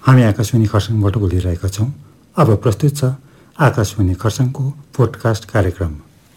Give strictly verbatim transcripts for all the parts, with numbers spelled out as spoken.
हामी आकाशवाणी खरसाङबाट बोलिरहेका छौँ। अब प्रस्तुत छ आकाशवाणी खरसाङको पोडकास्ट कार्यक्रम।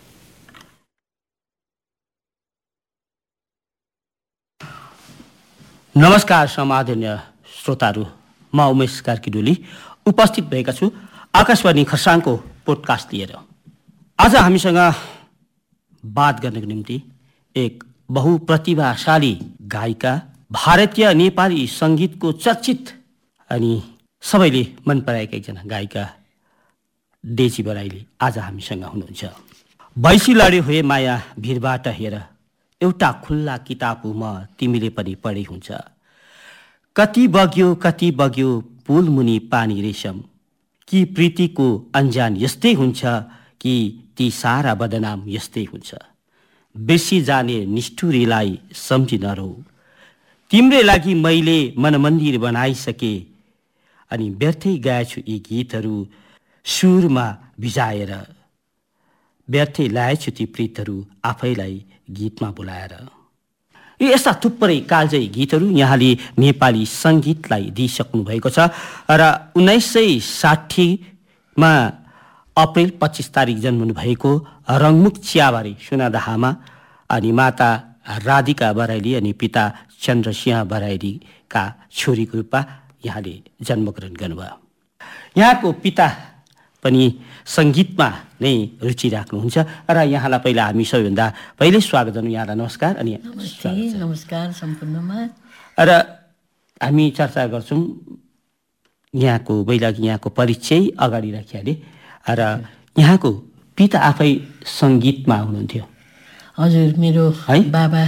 नमस्कार समादरणीय श्रोताहरू, म उमेश कार्कीडोली उपस्थित भएका छु आकाशवाणी खरसाङको पोडकास्ट लिएर। आज हामीसँग बात गर्नको निम्ति एक बहुप्रतिभाशाली गायिका, भारतीय नेपाली सङ्गीतको चर्चित अनि सबैले मन पराएका एकजना गायिका डेजी बराइली आज हामीसँग हुनुहुन्छ। बैसी लड्यो होए माया भिरबाट हेर, एउटा खुल्ला किताब हो म तिमीले पनि पढे हुन्छ। कति बग्यो कति बग्यो पुल मुनि पानी रेशम, कि प्रीतिको अन्जान यस्तै हुन्छ कि ती सारा बदनाम यस्तै हुन्छ। बिर्सी जाने निष्ठुरीलाई सम्झि नरहु, तिम्रै लागि मैले मनमन्दिर बनाइसके अनि व्यर्थै गाएछु यी गीतहरू सुरमा भिजाएर। व्यर्थै ल्याएछु ती प्रीतहरू आफैलाई गीतमा बोलाएर। यो यस्ता थुप्रै कालजयी गीतहरू यहाँले नेपाली सङ्गीतलाई दिइसक्नु भएको छ र उन्नाइस सय साठीमा अप्रेल पच्चिस तारिक जन्मनु भएको रङमुख चियाबारी सुनादहामा अनि माता राधिका बराइली अनि पिता चन्द्रसिंह बराइलीका छोरीको रूपमा यहाँले जन्मग्रहण गर्नुभयो। यहाँको पिता पनि सङ्गीतमा नै रुचि राख्नुहुन्छ र यहाँलाई पहिला हामी सबैभन्दा पहिले स्वागत गर्नु। यहाँलाई नमस्कार। अनि नमस्कार सम्पूर्णमा। र हामी चर्चा गर्छौँ यहाँको वैलागी यहाँको परिचय अगाडि राखिहाले र यहाँको पिता आफै सङ्गीतमा हुनुहुन्थ्यो। हजुर, मेरो है बाबा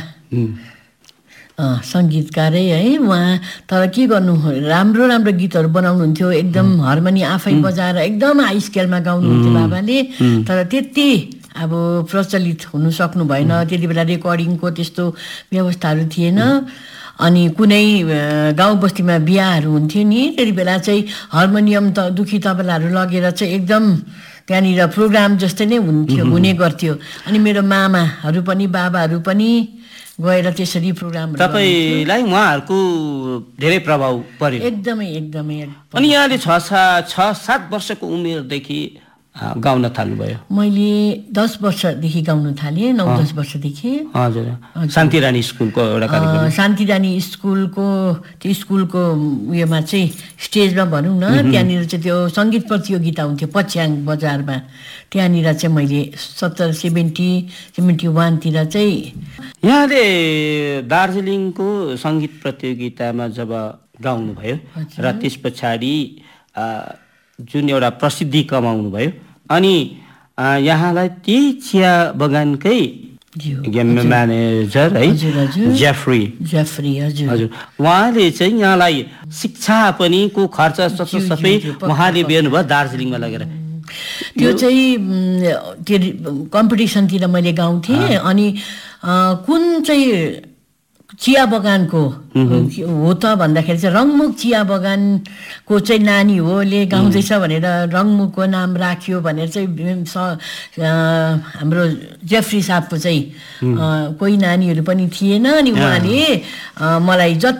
सङ्गीतकारै है। उहाँ तर के गर्नु, राम्रो राम्रो गीतहरू बनाउनुहुन्थ्यो, एकदम हार्मोनी आफै बजाएर एकदम हाई स्केलमा गाउनुहुन्थ्यो बाबाले। तर त्यति अब प्रचलित हुनु सक्नु भएन, त्यति बेला रेकर्डिङको त्यस्तो व्यवस्थाहरू थिएन। अनि कुनै गाउँ बस्तीमा बिहाहरू हुन्थ्यो नि, त्यति बेला चाहिँ हार्मोनियम त दुखी तबलाहरू लगेर चाहिँ एकदम त्यहाँनिर प्रोग्राम जस्तै नै हुन्थ्यो, हुने गर्थ्यो। अनि मेरो मामाहरू पनि बाबाहरू पनि गएर त्यसरी प्रोग्राम। तपाईँलाई उहाँहरूको धेरै प्रभाव पर्यो? एकदमै एकदमै। अनि यहाँले छ छ सात वर्षको उमेरदेखि गाउन थाल्नुभयो? मैले दस वर्षदेखि गाउन थालेँ, नौ दस वर्षदेखि। हजुर, शान्तिरानी स्कुलको एउटा कार्यक्रम। शान्तिरानी स्कुलको त्यो स्कुलको उयोमा चाहिँ स्टेजमा भनौँ न, त्यहाँनिर चाहिँ त्यो सङ्गीत प्रतियोगिता हुन्थ्यो पछ्याङ बजारमा। त्यहाँनिर चाहिँ मैले सत्तर सेभेन्टी सेभेन्टी वानतिर चाहिँ। यहाँले दार्जिलिङको सङ्गीत प्रतियोगितामा जब गाउनुभयो र त्यस पछाडि जुन एउटा प्रसिद्धि कमाउनु भयो, अनि यहाँलाई त्यही चिया बगानकै म्यानेजर है जेफ्री जेफ्री हजुर हजुर उहाँले चाहिँ यहाँलाई शिक्षा पनि को खर्च सबै उहाँले बेर्नुभयो दार्जिलिङमा लगेर। त्यो चाहिँ त्यो कम्पिटिसनतिर मैले गाउँथेँ। अनि कुन चाहिँ चिया बगानको हो त भन्दाखेरि चाहिँ रङमुख चिया बगानको चाहिँ नानी हो ले गाउँदैछ भनेर रङमुखको नाम राख्यो भनेर चाहिँ हाम्रो जेफ्री साहबको चाहिँ कोही नानीहरू पनि थिएन। अनि उहाँले मलाई